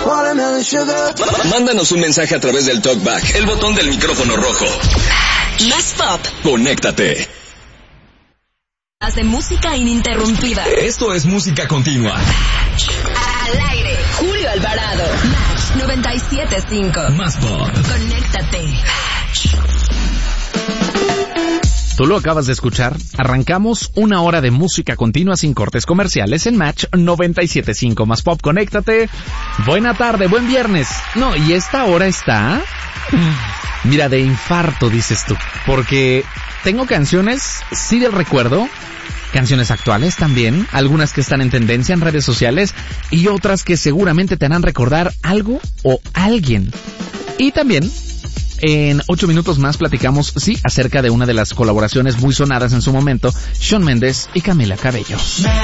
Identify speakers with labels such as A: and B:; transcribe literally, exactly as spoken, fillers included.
A: Mándanos un mensaje a través del TalkBack, el botón del micrófono rojo.
B: Más pop.
A: Conéctate.
B: Hace música ininterrumpida.
A: Esto es música continua.
B: Al aire. Julio Alvarado. Match noventa y siete punto cinco.
A: Más pop.
B: Conéctate.
C: Tú lo acabas de escuchar. Arrancamos una hora de música continua sin cortes comerciales en Match noventa y siete punto cinco. Más pop, conéctate. Buena tarde, buen viernes. No, y esta hora está... Mira, de infarto, dices tú. Porque tengo canciones, sí del recuerdo, canciones actuales también, algunas que están en tendencia en redes sociales y otras que seguramente te harán recordar algo o alguien. Y también... en ocho minutos más platicamos, sí, acerca de una de las colaboraciones muy sonadas en su momento, Shawn Mendes y Camila Cabello.